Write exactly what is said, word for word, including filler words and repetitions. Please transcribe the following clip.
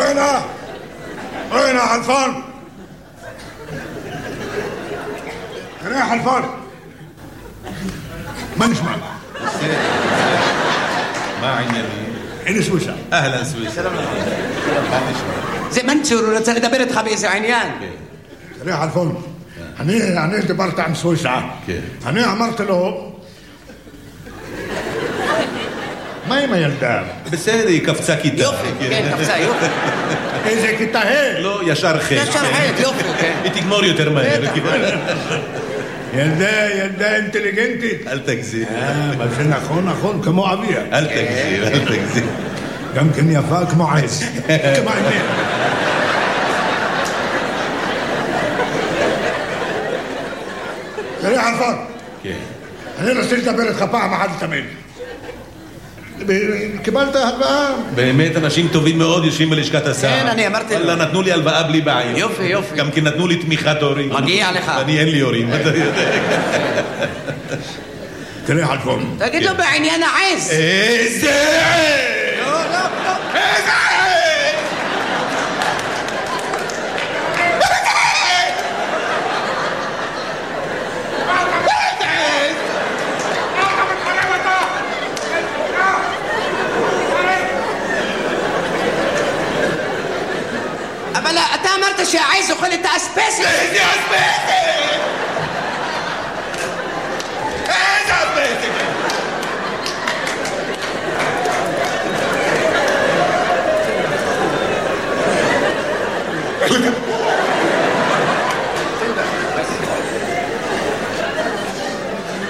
وينها وينها حلفان يا حلفان ما نسمع ما عندنا هنا سويسرا اهلا سويسرا زي ما انت دبرت خبيث عينيان يا حلفان أنا أنا دبرت عن سويسرا أنا عملت له ما ما يلدام بس هذه كفتة كده يوفي كفتة يوفي إذا كنت هيك לא, ישר חי. ישר חי, יופי, כן. היא תגמור יותר מהר. ילדה, ילדה אינטליגנטית. אל תגזים. מה זה נכון, נכון, כמו אביה. אל תגזים, אל תגזים. גם כן יפה כמו עז. כמו עז. תראה חלפון. כן. אני רוצה לדבר איתך פעם אחת תמיד. קיבלת הלוואה? באמת אנשים טובים מאוד יושבים בלשכת השר. כן, אני אמרתי לו. אללה, נתנו לי הלוואה בלי בעיה. יופי, יופי. גם כי נתנו לי תמיכת הורים. מגיע לך. אני אין לי הורים, אתה יודע. תראה חלפון. תגיד לו בעניין העז. איזה עז! לא, לא, לא. איזה עז! אבל אתה אמרת שהעז אוכל את האספסת. איזה אספסת!